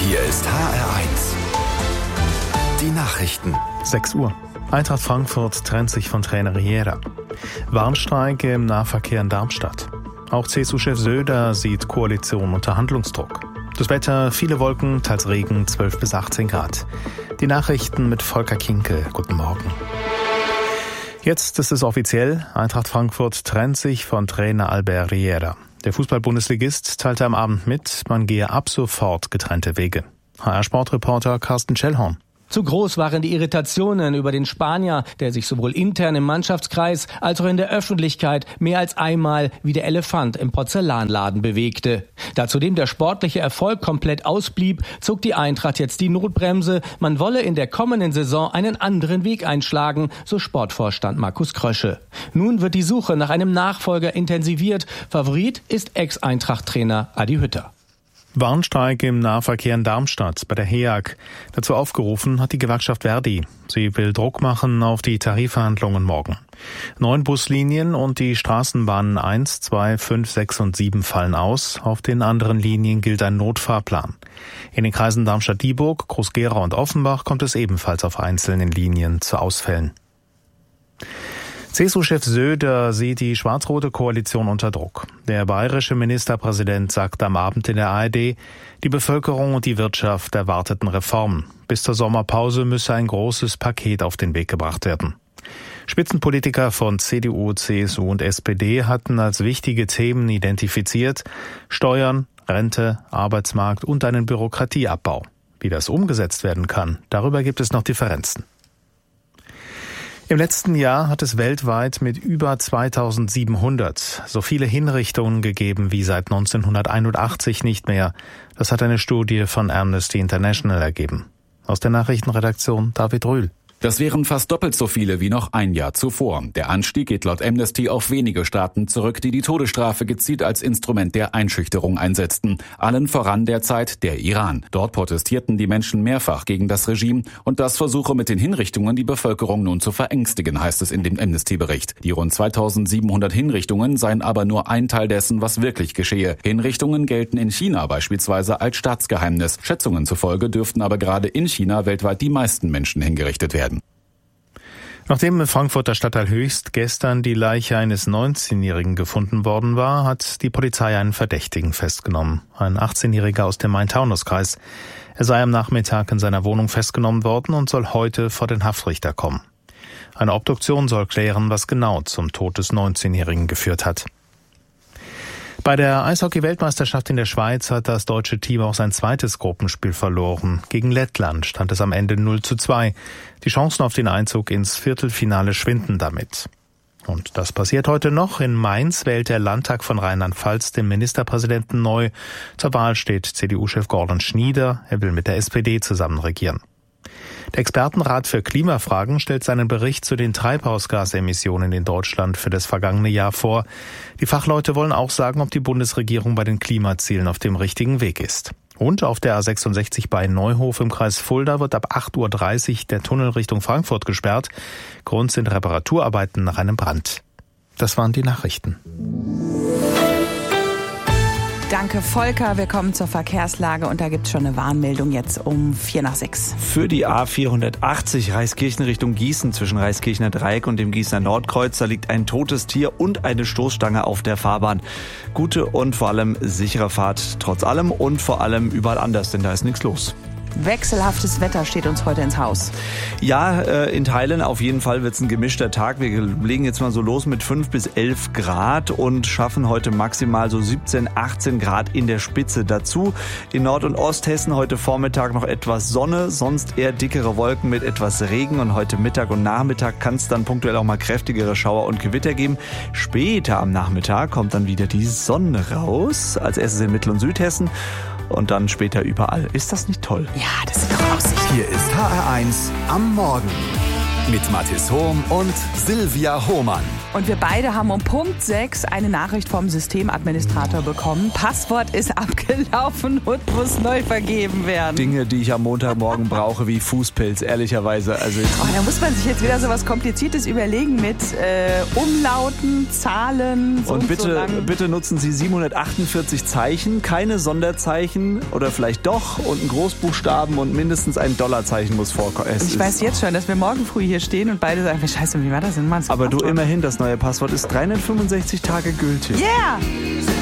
Hier ist HR1. Die Nachrichten. 6 Uhr. Eintracht Frankfurt trennt sich von Trainer Riera. Warnstreik im Nahverkehr in Darmstadt. Auch CSU-Chef Söder sieht Koalition unter Handlungsdruck. Das Wetter, viele Wolken, teils Regen, 12 bis 18 Grad. Die Nachrichten mit Volker Kinkel. Guten Morgen. Jetzt ist es offiziell. Eintracht Frankfurt trennt sich von Trainer Albert Riera. Der Fußball-Bundesligist teilte am Abend mit, man gehe ab sofort getrennte Wege. HR-Sportreporter Carsten Schellhorn. Zu groß waren die Irritationen über den Spanier, der sich sowohl intern im Mannschaftskreis als auch in der Öffentlichkeit mehr als einmal wie der Elefant im Porzellanladen bewegte. Da zudem der sportliche Erfolg komplett ausblieb, zog die Eintracht jetzt die Notbremse. Man wolle in der kommenden Saison einen anderen Weg einschlagen, so Sportvorstand Markus Krösche. Nun wird die Suche nach einem Nachfolger intensiviert. Favorit ist Ex-Eintracht-Trainer Adi Hütter. Warnstreik im Nahverkehr in Darmstadt bei der HEAG. Dazu aufgerufen hat die Gewerkschaft Verdi. Sie will Druck machen auf die Tarifverhandlungen morgen. 9 Buslinien und die Straßenbahnen 1, 2, 5, 6 und 7 fallen aus. Auf den anderen Linien gilt ein Notfahrplan. In den Kreisen Darmstadt-Dieburg, Groß-Gerau und Offenbach kommt es ebenfalls auf einzelnen Linien zu Ausfällen. CSU-Chef Söder sieht die schwarz-rote Koalition unter Druck. Der bayerische Ministerpräsident sagte am Abend in der ARD, die Bevölkerung und die Wirtschaft erwarteten Reformen. Bis zur Sommerpause müsse ein großes Paket auf den Weg gebracht werden. Spitzenpolitiker von CDU, CSU und SPD hatten als wichtige Themen identifiziert Steuern, Rente, Arbeitsmarkt und einen Bürokratieabbau. Wie das umgesetzt werden kann, darüber gibt es noch Differenzen. Im letzten Jahr hat es weltweit mit über 2700 so viele Hinrichtungen gegeben wie seit 1981 nicht mehr. Das hat eine Studie von Amnesty International ergeben. Aus der Nachrichtenredaktion David Rühl. Das wären fast doppelt so viele wie noch ein Jahr zuvor. Der Anstieg geht laut Amnesty auf wenige Staaten zurück, die die Todesstrafe gezielt als Instrument der Einschüchterung einsetzten. Allen voran derzeit der Iran. Dort protestierten die Menschen mehrfach gegen das Regime und das versuche mit den Hinrichtungen die Bevölkerung nun zu verängstigen, heißt es in dem Amnesty-Bericht. Die rund 2700 Hinrichtungen seien aber nur ein Teil dessen, was wirklich geschehe. Hinrichtungen gelten in China beispielsweise als Staatsgeheimnis. Schätzungen zufolge dürften aber gerade in China weltweit die meisten Menschen hingerichtet werden. Nachdem im Frankfurter Stadtteil Höchst gestern die Leiche eines 19-Jährigen gefunden worden war, hat die Polizei einen Verdächtigen festgenommen. Ein 18-Jähriger aus dem Main-Taunus-Kreis. Er sei am Nachmittag in seiner Wohnung festgenommen worden und soll heute vor den Haftrichter kommen. Eine Obduktion soll klären, was genau zum Tod des 19-Jährigen geführt hat. Bei der Eishockey-Weltmeisterschaft in der Schweiz hat das deutsche Team auch sein zweites Gruppenspiel verloren. Gegen Lettland stand es am Ende 0:2. Die Chancen auf den Einzug ins Viertelfinale schwinden damit. Und das passiert heute noch. In Mainz wählt der Landtag von Rheinland-Pfalz den Ministerpräsidenten neu. Zur Wahl steht CDU-Chef Gordon Schnieder. Er will mit der SPD zusammen regieren. Der Expertenrat für Klimafragen stellt seinen Bericht zu den Treibhausgasemissionen in Deutschland für das vergangene Jahr vor. Die Fachleute wollen auch sagen, ob die Bundesregierung bei den Klimazielen auf dem richtigen Weg ist. Und auf der A66 bei Neuhof im Kreis Fulda wird ab 8:30 Uhr der Tunnel Richtung Frankfurt gesperrt. Grund sind Reparaturarbeiten nach einem Brand. Das waren die Nachrichten. Danke, Volker. Wir kommen zur Verkehrslage und da gibt es schon eine Warnmeldung jetzt um 5:45. Für die A480 Reiskirchen Richtung Gießen zwischen Reiskirchener Dreieck und dem Gießener Nordkreuz, da liegt ein totes Tier und eine Stoßstange auf der Fahrbahn. Gute und vor allem sichere Fahrt trotz allem und vor allem überall anders, denn da ist nichts los. Wechselhaftes Wetter steht uns heute ins Haus. Ja, in Teilen auf jeden Fall wird es ein gemischter Tag. Wir legen jetzt mal so los mit 5 bis 11 Grad und schaffen heute maximal so 17, 18 Grad in der Spitze dazu. In Nord- und Osthessen heute Vormittag noch etwas Sonne, sonst eher dickere Wolken mit etwas Regen. Und heute Mittag und Nachmittag kann es dann punktuell auch mal kräftigere Schauer und Gewitter geben. Später am Nachmittag kommt dann wieder die Sonne raus. Als erstes in Mittel- und Südhessen. Und dann später überall. Ist das nicht toll? Ja, das sieht doch Aussicht. Hier ist HR1 am Morgen mit Mathis Hohm und Silvia Hohmann. Und wir beide haben um Punkt 6 eine Nachricht vom Systemadministrator bekommen. Passwort ist abgelaufen und muss neu vergeben werden. Dinge, die ich am Montagmorgen brauche, wie Fußpilz, ehrlicherweise. Also da muss man sich jetzt wieder so was Kompliziertes überlegen mit Umlauten, Zahlen. Und bitte nutzen Sie 748 Zeichen, keine Sonderzeichen oder vielleicht doch und einen Großbuchstaben und mindestens ein Dollarzeichen muss vorkommen. Ich weiß jetzt schon, dass wir morgen früh hier stehen und beide sagen, scheiße, wie war das denn? Aber du, immerhin, das neue Passwort ist 365 Tage gültig. Yeah!